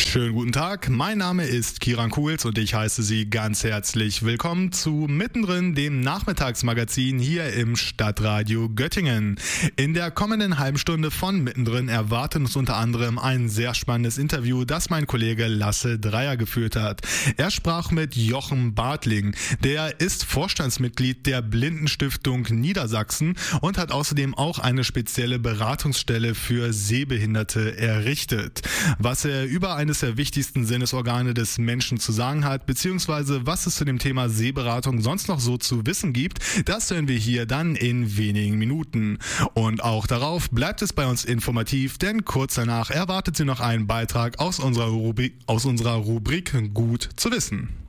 Schönen guten Tag, mein Name ist Kiran Kuhls und ich heiße Sie ganz herzlich willkommen zu Mittendrin, dem Nachmittagsmagazin hier im Stadtradio Göttingen. In der kommenden halben Stunde von Mittendrin erwartet uns unter anderem ein sehr spannendes Interview, das mein Kollege Lasse Dreier geführt hat. Er sprach mit Jochen Bartling, der ist Vorstandsmitglied der Blindenstiftung Niedersachsen und hat außerdem auch eine spezielle Beratungsstelle für Sehbehinderte errichtet. Was er über eines der wichtigsten Sinnesorgane des Menschen zu sagen hat, beziehungsweise was es zu dem Thema Sehberatung sonst noch so zu wissen gibt, das hören wir hier dann in wenigen Minuten. Und auch darauf bleibt es bei uns informativ, denn kurz danach erwartet Sie noch einen Beitrag aus unserer Rubrik Gut zu wissen.